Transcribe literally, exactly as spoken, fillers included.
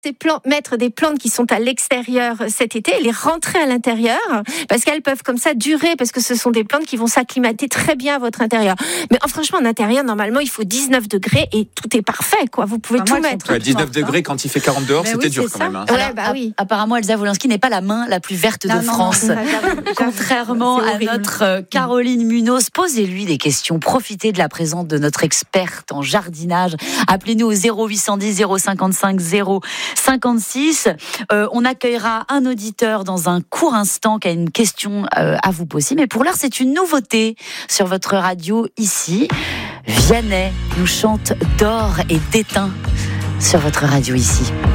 Des plantes, mettre des plantes qui sont à l'extérieur cet été et les rentrer à l'intérieur parce qu'elles peuvent comme ça durer parce que ce sont des plantes qui vont s'acclimater très bien à votre intérieur. Mais oh, franchement, en intérieur, normalement, il faut dix-neuf degrés et tout est parfait, quoi. Vous pouvez enfin, tout moi, mettre. Ouais, dix-neuf degrés quand il fait quarante dehors, mais c'était oui, dur quand ça. même. Hein. Ouais, Alors, bah oui. Apparemment, Elsa Wolinski n'est pas la main la plus verte non, de non, France. Non, non, Contrairement à notre Caroline Munoz, posez-lui des questions. Profitez de la présence de notre experte en jardinage. Appelez-nous au zéro huit cent dix zéro cinquante-cinq zéro cinquante-six. Euh, on accueillera un auditeur dans un court instant qui a une question euh, à vous poser. Mais pour l'heure, c'est une nouveauté sur votre radio ici. Vianney nous chante d'or et d'étain sur votre radio ici.